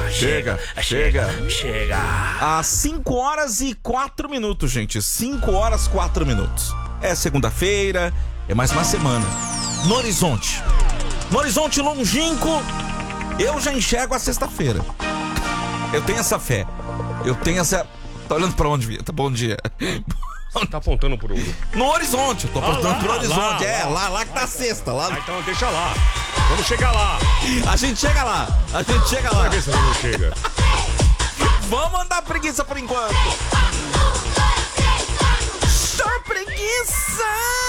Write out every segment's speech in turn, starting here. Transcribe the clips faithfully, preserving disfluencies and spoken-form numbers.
Chega, chega. Chega. Às cinco horas e quatro minutos, gente. cinco horas e quatro minutos. É segunda-feira, é mais uma semana. No horizonte. No horizonte longínquo, eu já enxergo a sexta-feira. Eu tenho essa fé. Eu tenho essa... Tá olhando pra onde, Vitor? Bom dia. Você tá apontando pro... No horizonte, eu tô apontando ah, lá, pro horizonte. Lá, é, lá, lá que tá a sexta. Lá... Ah, então deixa lá. Vamos chegar lá. A gente chega lá. A gente chega lá. Vai ver se a gente chega. Vamos andar preguiça por enquanto. Só preguiça.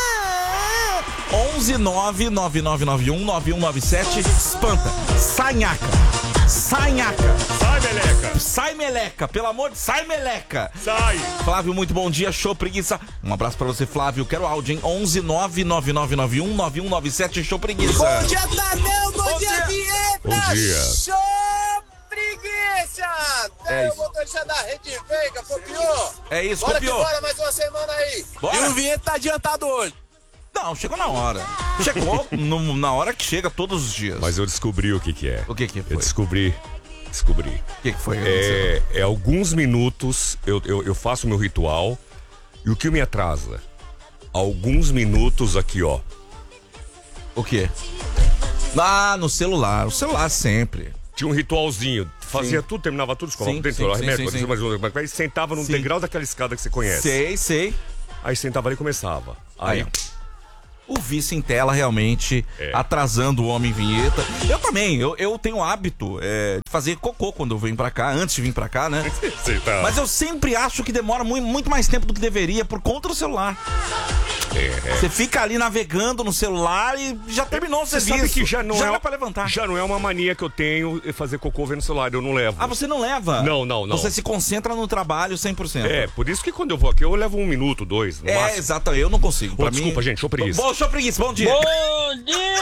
onze nove nove nove nove um nove um nove sete. Espanta. Sanhaca. Sanhaca. Sai, meleca. Sai, meleca. Pelo amor de... Sai, meleca. Sai. Flávio, muito bom dia. Show preguiça. Um abraço pra você, Flávio. Quero áudio, hein? onze nove nove nove nove um nove um nove sete. Show preguiça. Bom dia, Tadeu. Bom, bom dia, Vieta. Bom dia. Show preguiça. É o motorista da Rede Veiga, copiou. É isso, bora copiou. Que bora mais uma semana aí. Bora. E o Vieta tá adiantado hoje. Não, chegou na hora. Chegou no, na hora que chega todos os dias. Mas eu descobri o que que é. O que que foi? Eu descobri. Descobri. O que que foi? É, é alguns minutos eu, eu, eu faço o meu ritual. E o que me atrasa? Alguns minutos aqui, ó. O quê? Ah, no celular. O celular sempre. Tinha um ritualzinho. Fazia Sim. tudo, terminava tudo, escovava Sim, dentro sim, do sim, remédio, sim, sim. mas, mas sentava num Sim. degrau daquela escada que você conhece. Sei, sei. Aí sentava ali e começava. Aí, Aí, o vício em tela realmente É. atrasando o homem vinheta. Eu também, eu, eu tenho o hábito é, de fazer cocô quando eu venho pra cá, antes de vir pra cá, né? você tá... Mas eu sempre acho que demora muito, muito mais tempo do que deveria por conta do celular. É. Você fica ali navegando no celular e já terminou o Você serviço. sabe que já não já é era pra levantar. Já não é uma mania que eu tenho fazer cocô vendo celular, eu não levo. Ah, você não leva? Não, não, não. Você se concentra no trabalho cem por cento. É, por isso que quando eu vou aqui eu levo um minuto, dois, no É, máximo. exato, eu não consigo. Pô, Pra desculpa, mim... gente, show preguiça. Bom, show preguiça, bom dia. Bom dia.